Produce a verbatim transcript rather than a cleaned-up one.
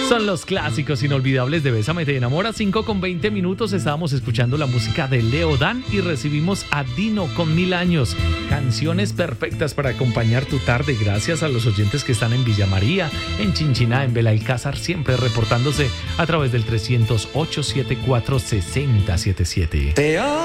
Son los clásicos inolvidables de Bésame te enamora. Cinco con veinte minutos. Estábamos escuchando la música de Leo Dan y recibimos a Dino con Mil Años. Canciones perfectas para acompañar tu tarde. Gracias a los oyentes que están en Villa María, en Chinchiná, en Belalcázar, siempre reportándose a través del trescientos ocho, setenta y cuatro, sesenta setenta y siete. Te amo.